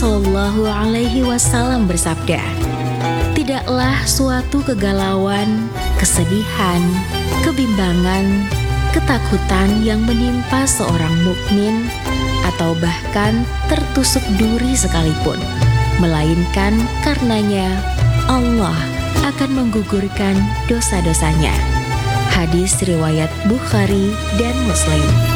Shallallahu Alaihi Wasallam bersabda, "Tidaklah suatu kegalauan, kesedihan, kebimbangan, ketakutan yang menimpa seorang mukmin atau bahkan tertusuk duri sekalipun, melainkan karenanya Allah akan menggugurkan dosa-dosanya." Hadis riwayat Bukhari dan Muslim.